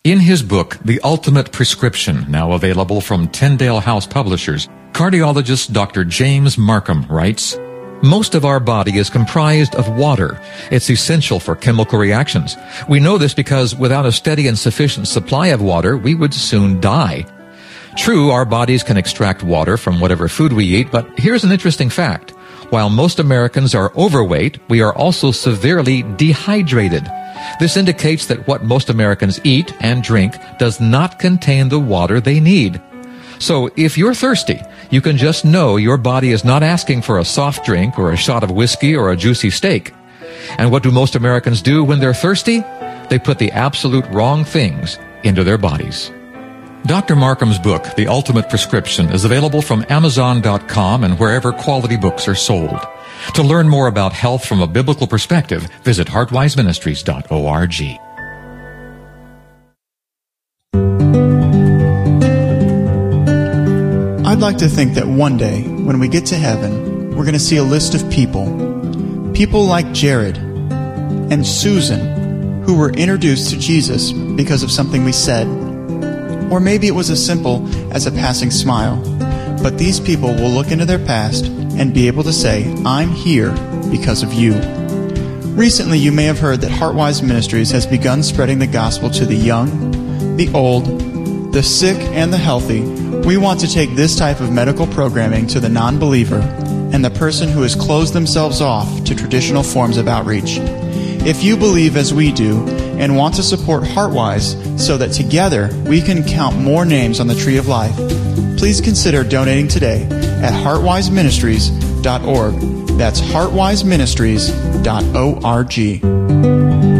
In his book, The Ultimate Prescription, now available from Tyndale House Publishers, cardiologist Dr. James Markham writes, "Most of our body is comprised of water. It's essential for chemical reactions. We know this because without a steady and sufficient supply of water, we would soon die. True, our bodies can extract water from whatever food we eat, but here's an interesting fact. While most Americans are overweight, we are also severely dehydrated. This indicates that what most Americans eat and drink does not contain the water they need. So if you're thirsty, you can just know your body is not asking for a soft drink or a shot of whiskey or a juicy steak. And what do most Americans do when they're thirsty? They put the absolute wrong things into their bodies." Dr. Markham's book, The Ultimate Prescription, is available from Amazon.com and wherever quality books are sold. To learn more about health from a biblical perspective, visit heartwiseministries.org. I'd like to think that one day, when we get to heaven, we're going to see a list of people like Jared and Susan, who were introduced to Jesus because of something we said. Or maybe it was as simple as a passing smile. But these people will look into their past and be able to say, "I'm here because of you." Recently, you may have heard that Heartwise Ministries has begun spreading the gospel to the young, the old, the sick, and the healthy. We want to take this type of medical programming to the non-believer and the person who has closed themselves off to traditional forms of outreach. If you believe as we do and want to support Heartwise so that together we can count more names on the tree of life, please consider donating today at heartwiseministries.org. That's heartwiseministries.org.